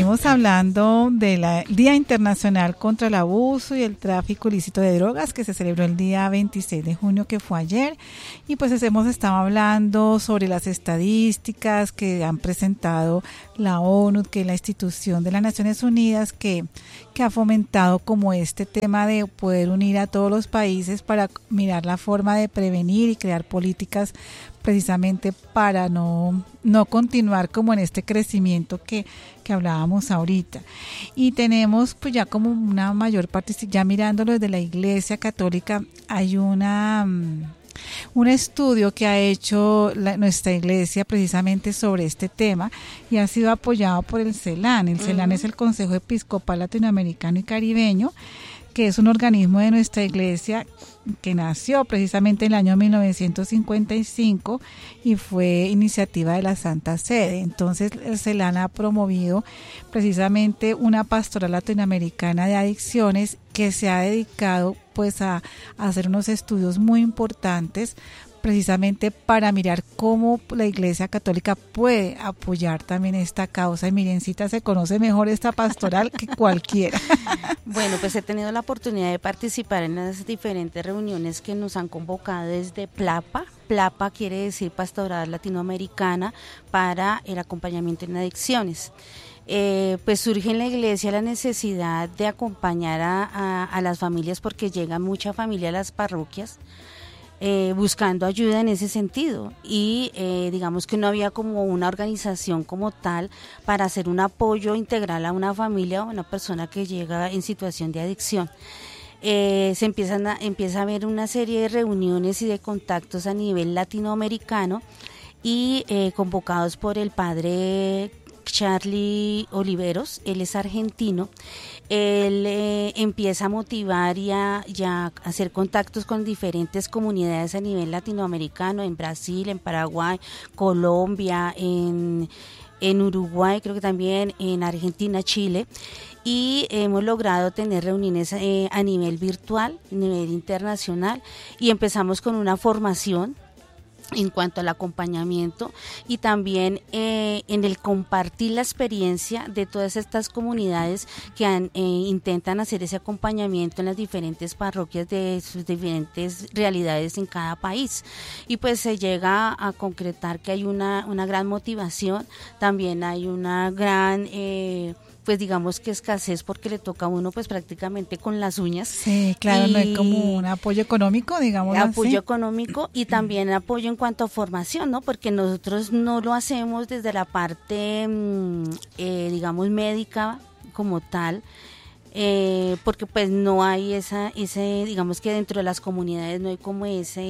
venimos hablando del Día Internacional contra el Abuso y el Tráfico Ilícito de Drogas, que se celebró el día 26 de junio, que fue ayer, y pues hemos estado hablando sobre las estadísticas que han presentado la ONU, que es la institución de las Naciones Unidas, que ha fomentado como este tema de poder unir a todos los países para mirar la forma de prevenir y crear políticas precisamente para no continuar como en este crecimiento que hablábamos ahorita. Y tenemos pues ya como una mayor participación, ya mirándolo desde la Iglesia Católica, hay un estudio que ha hecho nuestra iglesia precisamente sobre este tema y ha sido apoyado por el CELAN. El CELAN es el Consejo Episcopal Latinoamericano y Caribeño, que es un organismo de nuestra iglesia que nació precisamente en el año 1955 y fue iniciativa de la Santa Sede. Entonces el CELAN ha promovido precisamente una pastoral latinoamericana de adicciones que se ha dedicado pues a hacer unos estudios muy importantes precisamente para mirar cómo la Iglesia Católica puede apoyar también esta causa. Y Mirencita se conoce mejor esta pastoral que cualquiera. Bueno, pues he tenido la oportunidad de participar en las diferentes reuniones que nos han convocado desde PLAPA. PLAPA quiere decir Pastoral Latinoamericana para el acompañamiento en adicciones. Pues surge en la iglesia la necesidad de acompañar a las familias, porque llega mucha familia a las parroquias buscando ayuda en ese sentido, y digamos que no había como una organización como tal para hacer un apoyo integral a una familia o a una persona que llega en situación de adicción. Empieza a haber una serie de reuniones y de contactos a nivel latinoamericano y convocados por el padre Charlie Oliveros. Él es argentino. Él empieza a motivar y a hacer contactos con diferentes comunidades a nivel latinoamericano, en Brasil, en Paraguay, Colombia, en Uruguay, creo que también en Argentina, Chile, y hemos logrado tener reuniones a nivel virtual, a nivel internacional, y empezamos con una formación en cuanto al acompañamiento y también en el compartir la experiencia de todas estas comunidades que intentan hacer ese acompañamiento en las diferentes parroquias de sus diferentes realidades en cada país, y pues se llega a concretar que hay una gran motivación, también hay una gran pues digamos que escasez, porque le toca a uno pues prácticamente con las uñas. Sí, claro, no hay como un apoyo económico, digamos así. Apoyo económico y también apoyo en cuanto a formación, ¿no? Porque nosotros no lo hacemos desde la parte, digamos, médica como tal, porque pues no hay ese, digamos que dentro de las comunidades no hay como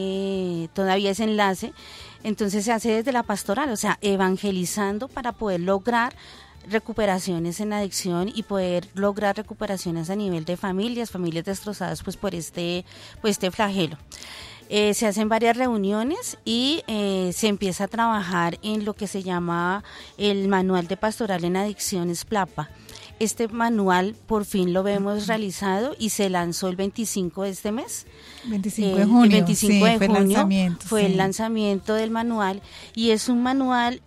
todavía ese enlace. Entonces se hace desde la pastoral, o sea, evangelizando para poder lograr recuperaciones en adicción y poder lograr recuperaciones a nivel de familias destrozadas pues por este flagelo. Se hacen varias reuniones y se empieza a trabajar en lo que se llama el Manual de Pastoral en Adicciones PLAPA. Este manual por fin lo vemos realizado y se lanzó el 25 de este mes. 25 de junio. El 25 de junio fue el lanzamiento del manual, y es un manual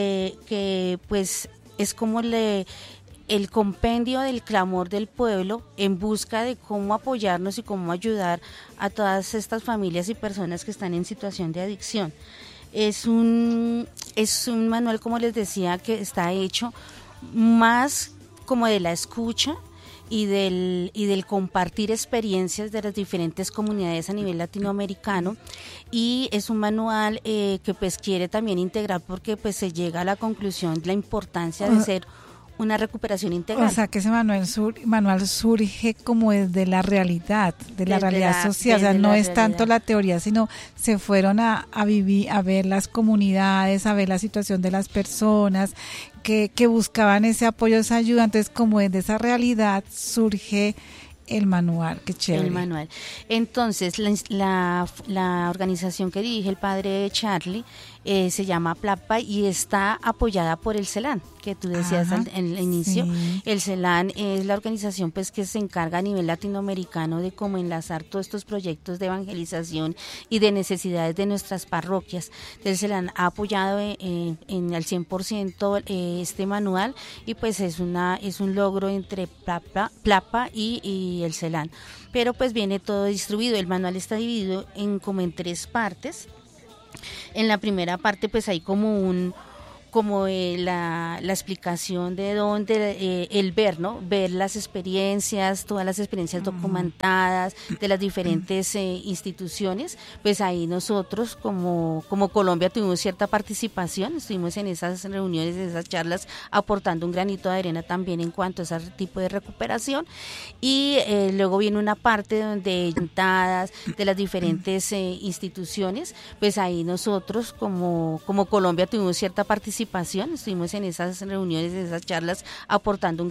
que pues es como el compendio del clamor del pueblo en busca de cómo apoyarnos y cómo ayudar a todas estas familias y personas que están en situación de adicción. Es un manual, como les decía, que está hecho más como de la escucha y del compartir experiencias de las diferentes comunidades a nivel latinoamericano, y es un manual que pues quiere también integrar, porque pues se llega a la conclusión de la importancia de ser una recuperación integral. O sea, que ese manual surge como desde la realidad, de la realidad social, o sea, no es tanto la teoría, sino se fueron a vivir, a ver las comunidades, a ver la situación de las personas que buscaban ese apoyo, esa ayuda. Entonces, como desde esa realidad surge el manual. Qué chévere. El manual. Entonces, la organización que dirige el padre Charlie se llama PLAPA y está apoyada por el CELAN, que tú decías en el inicio. Sí. El CELAN es la organización pues que se encarga a nivel latinoamericano de cómo enlazar todos estos proyectos de evangelización y de necesidades de nuestras parroquias. Entonces el CELAN ha apoyado en al 100% este manual y pues es un logro entre PLAPA y el CELAN. Pero pues viene todo distribuido. El manual está dividido como en 3 partes. En la primera parte pues hay como la explicación de dónde el ver, ¿no? Ver las experiencias, todas las experiencias documentadas de las diferentes instituciones, pues ahí nosotros como Colombia tuvimos cierta participación, estuvimos en esas reuniones, en esas charlas, aportando un granito de arena también en cuanto a ese tipo de recuperación, y luego viene una parte donde de las diferentes instituciones, pues ahí nosotros como Colombia tuvimos cierta participación, estuvimos en esas reuniones, en esas charlas, aportando un